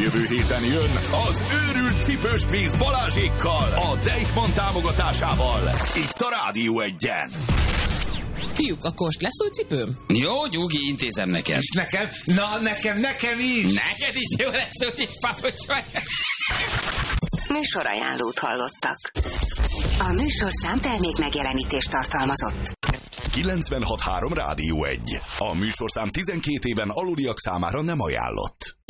Jövő héten jön az őrült cipős kvíz Balázsékkal, a Deichmann támogatásával. Itt a Rádió Egyen. Fiúk, akkor most lesz új cipőm? Jó, Gyugi, intézem neked. És nekem? Na, nekem is! Neked is jó lesz új kis papucs vagy. Műsorajánlót hallottak. A műsorszám termék megjelenítést tartalmazott. 96.3 Rádió Egy. A műsorszám 12 éven aluliak számára nem ajánlott.